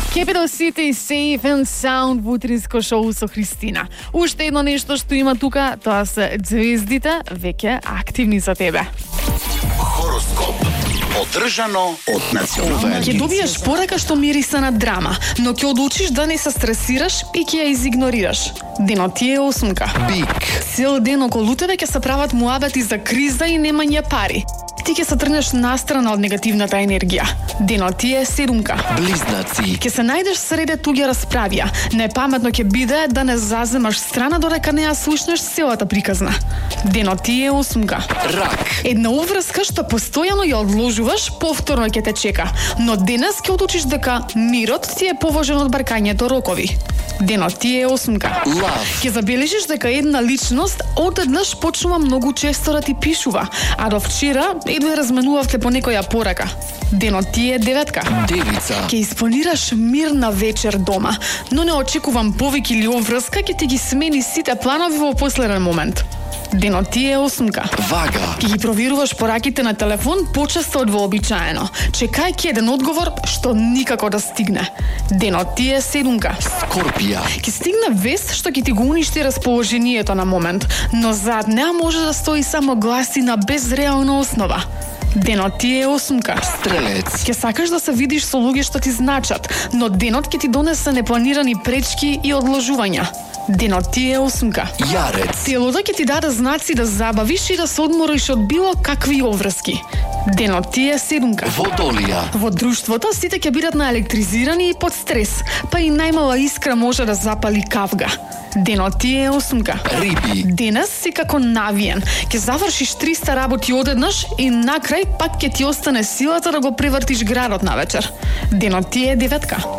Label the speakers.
Speaker 1: Capital City Safe and Sound во утринско шоу со Христина. Уште едно нешто што има тука, тоа се звездите, веќе активни за тебе.
Speaker 2: Хороскоп. Одржано од национален.
Speaker 3: Ќе добиеш порака што мириса на драма, но ќе одлучиш да не се стресираш и ќе ја изигнорираш. Денот ти е осмка.
Speaker 2: Бик.
Speaker 3: Цел ден околу тебе ќе се прават муабети за криза и немање пари. Ти ќе се тргнеш настрана од негативната енергија. Денот ти е седумка.
Speaker 2: Близнаци.
Speaker 3: Ќе се најдеш среде туѓа расправија. Непаметно ќе биде да не заземаш страна додека не ја слушнеш целата приказна. Денот ти е осмка.
Speaker 2: Рак.
Speaker 3: Една уврска што постојано ја одложуваш, повторно ќе те чека, но денес ќе одлучиш дека мирот ти е поважен од баркањето рокови. Денот ти е осмка.
Speaker 2: Лав.
Speaker 3: Ќе забележиш дека една личност одеднаш почнува многу често да ти пишува, а до вчера едва разменувавте по некоја порака. Денот ти е деветка.
Speaker 2: Девица.
Speaker 3: Ќе испланираш мирна вечер дома, но не очекувам повик или оврска ќе ти ги смени сите планови во последен момент. Денот ти е осмка.
Speaker 2: Вага.
Speaker 3: Ќе ги проверуваш пораките на телефон почесто од вообичаено. Чекајќи еден одговор што никако да стигне. Денот ти е седумка.
Speaker 2: Скорпија.
Speaker 3: Ќе стигне вест што ќе ти го уништи расположението на момент, но зад неа може да стои само гласина без реална основа. Денот ти е осмка.
Speaker 2: Стрелец.
Speaker 3: Ќе сакаш да се видиш со луѓе што ти значат, но денот ќе ти донесе непланирани пречки и одложувања. Денот ти е осмка.
Speaker 2: Јарец.
Speaker 3: Телото ќе ти даде знаци да забавиш и да се одмориш од било какви оврски. Денот ти е седумка.
Speaker 2: Водолија.
Speaker 3: Во друштвото сите ќе бидат наелектризирани и под стрес, па и најмала искра може да запали кавга. Денот ти е осмка.
Speaker 2: Риби.
Speaker 3: Денес си како навиен. Ќе завршиш 300 работи одеднаш и накрај пак ќе ти остане силата да го превртиш градот навечер. Денот ти е деветка.